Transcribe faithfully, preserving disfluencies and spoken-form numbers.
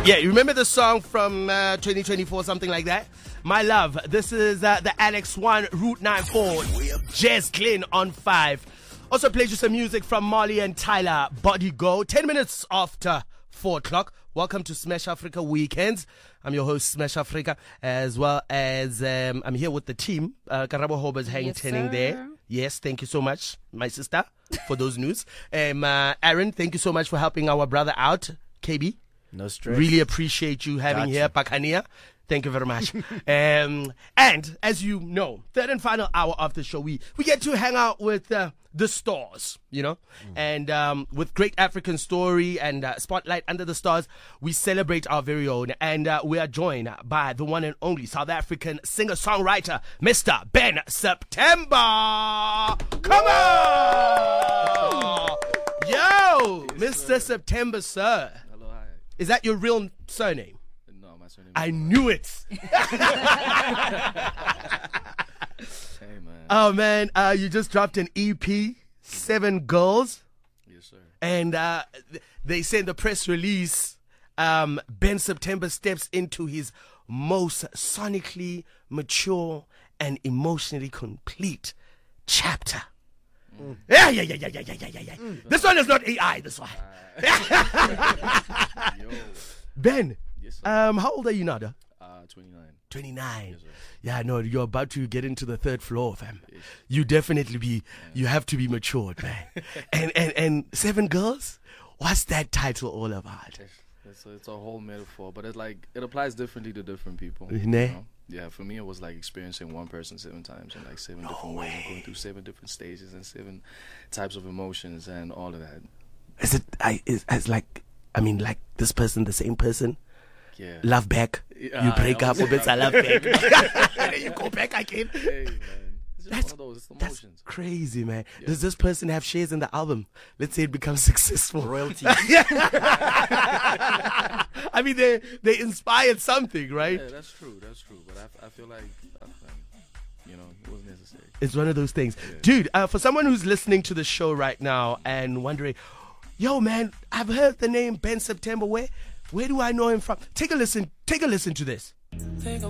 Yeah, you remember the song from uh, twenty twenty-four, something like that? My love, this is uh, the Alex one, Route ninety-four, Jazz Glynn on five. Also played you some music from Molly and Tyler, Body Go. ten minutes after four o'clock. Welcome to Smash Africa Weekends. I'm your host, Smash Africa, as well as um, I'm here with the team. Uh, Karabo Hober's hang Yes, tending sir. there. Yes, thank you so much, my sister, for those news. Um, uh, Aaron, thank you so much for helping our brother out, K B. No stress. Really appreciate you having Gotcha. here, Pakania. Thank you very much. um, and as you know, third and final hour of the show, we, we get to hang out with uh, the stars, you know, mm. and um, with Great African Story and uh, Spotlight Under the Stars, we celebrate our very own. And uh, we are joined by the one and only South African singer-songwriter, Mister Ben September. Come on! Yo, Mister September, sir. Hello, hi. Is that your real surname? No, my surname. I is knew it. Hey, man. Oh, man, uh, you just dropped an E P, Seven Girls, Yes, sir. and uh, th- they say in the press release, um, Ben September steps into his most sonically mature and emotionally complete chapter. Mm. Yeah, yeah, yeah, yeah, yeah, yeah, yeah, yeah. yeah. Mm. This one is not A I, this one. Yo. Ben, Yes, sir. um, how old are you now, though? Uh, twenty-nine. twenty-nine. Yes, sir. Yeah, no, you're about to get into the third floor, fam. Yes. You definitely be, you have to be matured, man. and, and, and Seven Girls? What's that title all about? It's a, it's a whole metaphor, but it like it applies differently to different people. Ne? You know? Yeah, for me it was like experiencing one person seven times in like seven different ways, and going through seven different stages and seven types of emotions and all of that. Is it, I, is, as like, I mean, like this person, the same person? Yeah. Love back. Yeah, you break I up, would a say bit, I love back. And then you go back again. Hey, man. It's just That's, one of those. It's the that's emotions. crazy, man. Yeah. Does this person have shares in the album? Let's say it becomes successful. Royalty. I mean, they they inspired something, right? Yeah, that's true. That's true. But I, I feel like, uh, you know, it wasn't necessary. It's one of those things. Yeah. Dude, uh, for someone who's listening to the show right now and wondering, yo, man, I've heard the name Ben September. Where where do I know him from? Take a listen. Take a listen to this. Take a